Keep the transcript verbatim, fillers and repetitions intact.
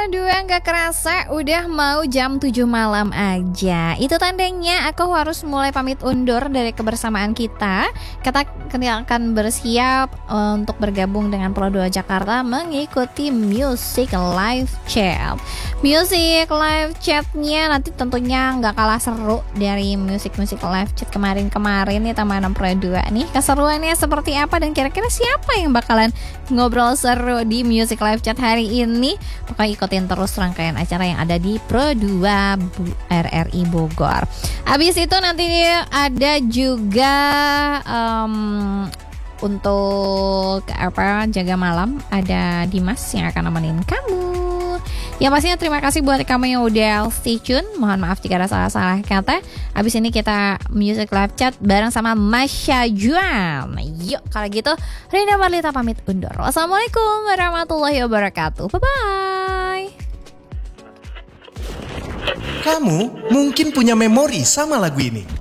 Pro dua, gak kerasa udah mau jam tujuh malam aja. Itu tandanya aku harus mulai pamit undur dari kebersamaan kita. Kita akan bersiap untuk bergabung dengan Pro dua Jakarta mengikuti Music Live Chat. Music Live Chatnya nanti tentunya gak kalah seru dari musik-musik live chat kemarin-kemarin nih teman-teman Pro dua nih. Keseruannya seperti apa dan kira-kira siapa yang bakalan ngobrol seru di Music Live Chat hari ini? Pokoknya ikutin terus rangkaian acara yang ada di Pro dua R R I Bogor. Habis itu nanti ada juga um, untuk apa jaga malam ada Dimas yang akan nemenin kamu. Ya pastinya terima kasih buat kamu yang udah stay tune. Mohon maaf jika ada salah-salah kata. Abis ini kita Music Live Chat bareng sama Masya Juan. Yuk kalau gitu Rina Marlita pamit undur. Wassalamualaikum warahmatullahi wabarakatuh. Bye-bye. Kamu mungkin punya memori sama lagu ini.